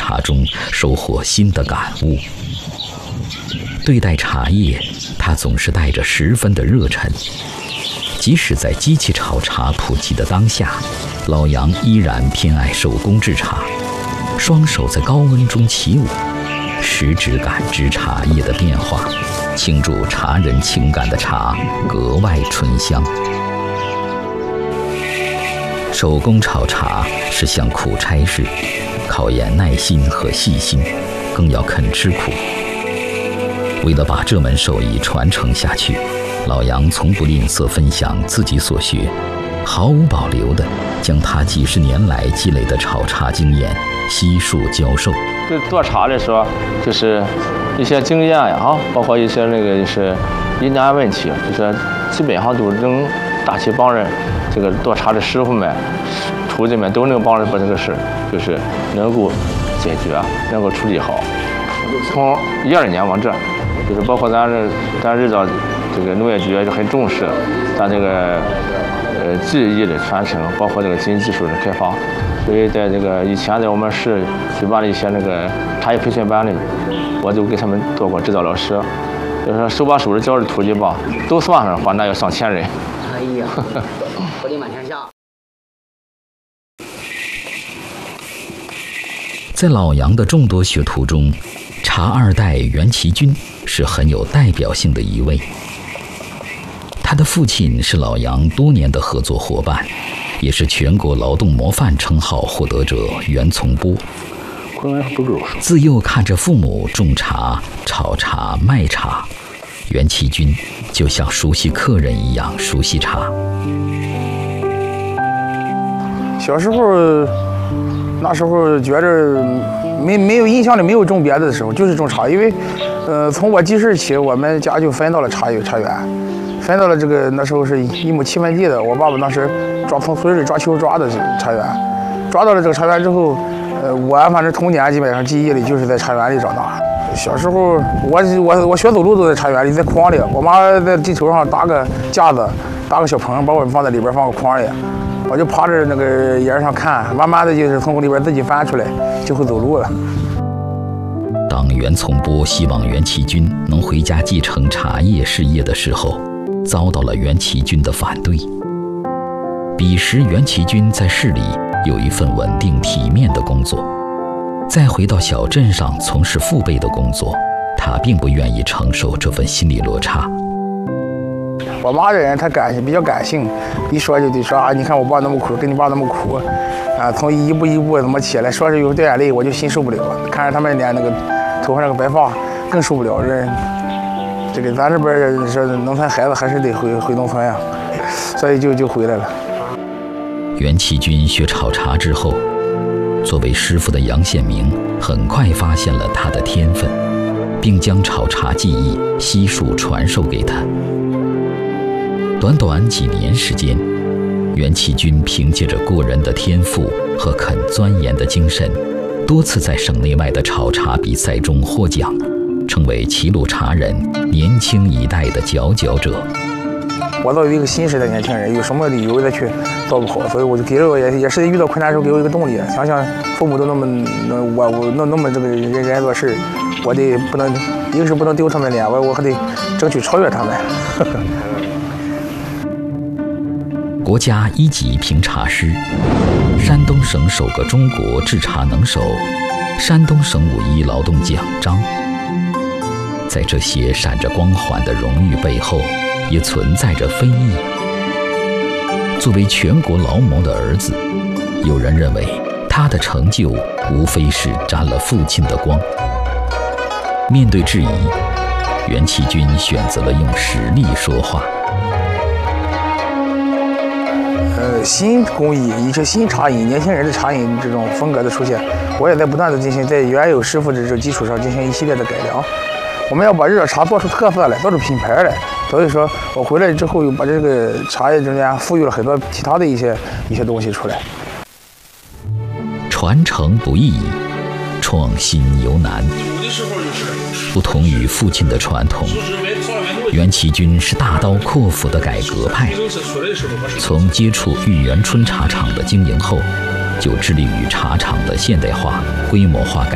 茶中收获新的感悟。对待茶叶，他总是带着10分的热忱。即使在机器炒茶普及的当下，老杨依然偏爱手工制茶，双手在高温中起舞，实质感知茶叶的变化，倾注茶人情感的茶格外醇香。手工炒茶是项苦差事，考验耐心和细心，更要肯吃苦。为了把这门手艺传承下去，老杨从不吝啬分享自己所学，毫无保留地将他几10年来积累的炒茶经验悉数教授。 对做茶来说，就是一些经验呀，包括一些就是疑难问题，就是基本上都能打起帮人。这个做茶的师傅们、徒弟们都能帮人把这个事，就是能够解决，能够处理好。从12年往这，就是包括咱日照这个农业局就很重视咱这个技艺的传承，包括这个新技术的开发。所以在这个以前在我们市举办了一些那个茶艺培训班里，我就给他们做过指导老师。就是手把手的教的徒弟吧，都算上的话，那要上千人。 哎呀，福利满天下。 在老杨的众多学徒中，茶2代袁其军是很有代表性的一位。他的父亲是老杨多年的合作伙伴，也是全国劳动模范称号获得者袁从波。自幼看着父母种茶、炒茶、卖茶，袁其军就像熟悉客人一样熟悉茶。 小时候，那时候觉着没有印象里没有种别的时候，就是种茶，因为，从我记事起，我们家就分到了茶园，分到了这个那时候是1亩7分地的，我爸爸当时从村里抓球抓的茶园，抓到了这个茶园之后，我反正童年基本上记忆里就是在茶园里长大。小时候我学走路都在茶园里，在筐里，我妈在地头上搭个架子，搭个小棚，把我放在里边，放个筐里，我就趴着那个沿上看，慢慢的就是从里边自己翻出来，就会走路了。 当袁从波希望袁其军能回家继承茶叶事业的时候，遭到了袁其军的反对。彼时袁其军在市里有一份稳定体面的工作，再回到小镇上从事父辈的工作，他并不愿意承受这份心理落差。 我妈这人她比较感性，一说就得说啊，你看我爸那么苦，跟你爸那么苦，啊，从一步一步怎么起来，说是有掉眼泪，我就心受不了。看着他们连那个头上那个白发，更受不了。这个咱这边说农村孩子还是得回农村呀，所以就回来了。 袁其军学炒茶之后，作为师傅的杨显明很快发现了他的天分，并将炒茶技艺悉数传授给他。短短几年时间，袁其军凭借着过人的天赋和肯钻研的精神，多次在省内外的炒茶比赛中获奖，成为齐鲁茶人年轻一代的佼佼者。 我作为一个新时代年轻人，有什么理由再去做不好？所以我就给了我也是遇到困难的时候给我一个动力。想想父母都那么这个认真做事，我得不能一个是不能丢他们脸，我还得争取超越他们。 国家1级评茶师，山东省首个中国制茶能手，山东省5·1劳动奖章。在这些闪着光环的荣誉背后，也存在着非议。作为全国劳模的儿子，有人认为他的成就无非是沾了父亲的光。面对质疑，袁其军选择了用实力说话。 新工艺以及新茶饮，年轻人的茶饮这种风格的出现，我也在不断的进行在原有师傅的这个基础上进行一系列的改良。我们要把这茶做出特色来，做出品牌来。所以说我回来之后，又把这个茶叶中间赋予了很多其他的一些东西出来。 传承不易，创新尤难。不同于父亲的传统，袁其军是大刀阔斧的改革派。从接触玉园春茶厂的经营后，就致力于茶厂的现代化、规模化改